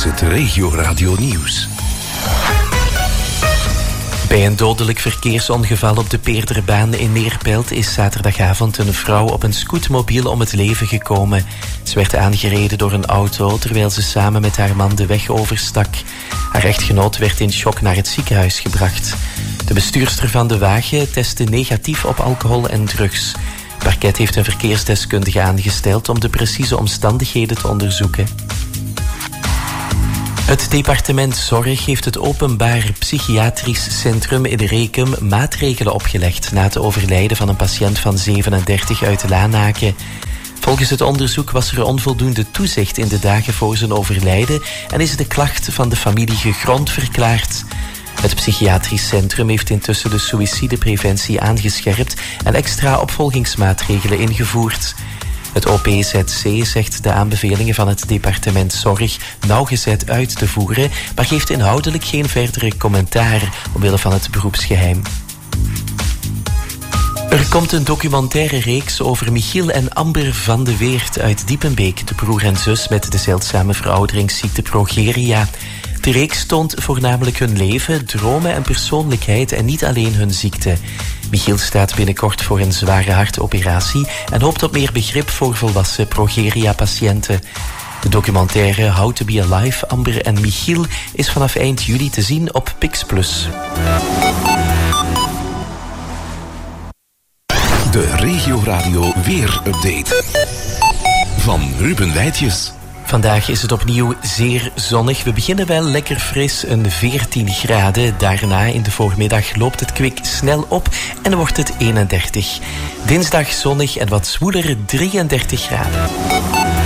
is het Regio Radio Nieuws. Bij een dodelijk verkeersongeval op de Peerderbaan in Neerpelt is zaterdagavond een vrouw op een scootmobiel om het leven gekomen. Ze werd aangereden door een auto terwijl ze samen met haar man de weg overstak. Haar echtgenoot werd in shock naar het ziekenhuis gebracht. De bestuurster van de wagen testte negatief op alcohol en drugs. Het parket heeft een verkeersdeskundige aangesteld om de precieze omstandigheden te onderzoeken. Het departement Zorg heeft het Openbaar Psychiatrisch Centrum in Rekem maatregelen opgelegd na het overlijden van een patiënt van 37 uit Lanaken. Volgens het onderzoek was er onvoldoende toezicht in de dagen voor zijn overlijden en is de klacht van de familie gegrond verklaard. Het psychiatrisch centrum heeft intussen de suïcidepreventie aangescherpt en extra opvolgingsmaatregelen ingevoerd. Het OPZC zegt de aanbevelingen van het departement Zorg nauwgezet uit te voeren, maar geeft inhoudelijk geen verdere commentaar omwille van het beroepsgeheim. Er komt een documentaire reeks over Michiel en Amber van de Weert uit Diepenbeek, de broer en zus met de zeldzame verouderingsziekte progeria. De reeks toont voornamelijk hun leven, dromen en persoonlijkheid en niet alleen hun ziekte. Michiel staat binnenkort voor een zware hartoperatie en hoopt op meer begrip voor volwassen progeria-patiënten. De documentaire How to be Alive, Amber en Michiel is vanaf eind juli te zien op Pix Plus. De Regio Radio Weer-update van Ruben Wijtjes. Vandaag is het opnieuw zeer zonnig. We beginnen wel lekker fris, een 14 graden. Daarna in de voormiddag loopt het kwik snel op en wordt het 31. Dinsdag zonnig en wat zwoeler, 33 graden.